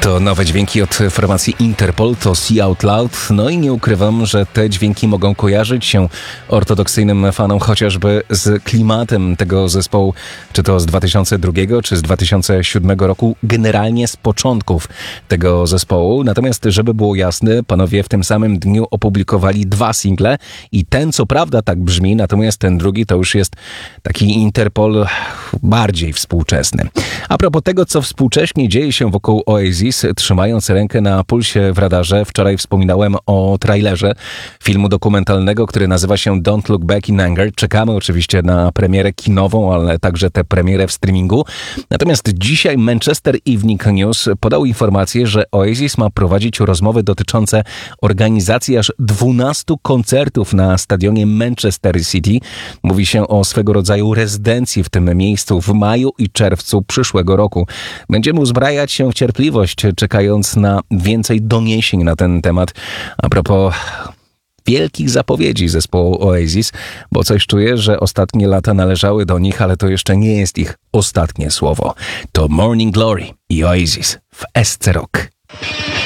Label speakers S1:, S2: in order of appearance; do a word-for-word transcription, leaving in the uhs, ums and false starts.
S1: To nowe dźwięki od formacji Interpol, to See Out Loud. No i nie ukrywam, że te dźwięki mogą kojarzyć się ortodoksyjnym fanom chociażby z klimatem tego zespołu, czy to z dwa tysiące drugiego, czy z dwa tysiące siódmego roku, generalnie z początków tego zespołu. Natomiast, żeby było jasne, panowie w tym samym dniu opublikowali dwa single i ten co prawda tak brzmi, natomiast ten drugi to już jest taki Interpol bardziej współczesny. A propos tego, co współcześnie dzieje się wokół Oasis, trzymając rękę na pulsie w radarze, wczoraj wspominałem o trailerze filmu dokumentalnego, który nazywa się Don't Look Back in Anger. Czekamy oczywiście na premierę kinową, ale także tę premierę w streamingu. Natomiast dzisiaj Manchester Evening News podał informację, że Oasis ma prowadzić rozmowy dotyczące organizacji aż dwunastu koncertów na stadionie Manchester City. Mówi się o swego rodzaju rezydencji w tym miejscu w maju i czerwcu przyszłego roku. Będziemy uzbrajać się w cierpliwość, czekając na więcej doniesień na ten temat. A propos wielkich zapowiedzi zespołu Oasis, bo coś czuję, że ostatnie lata należały do nich, ale to jeszcze nie jest ich ostatnie słowo. To Morning Glory i Oasis w S C Rock.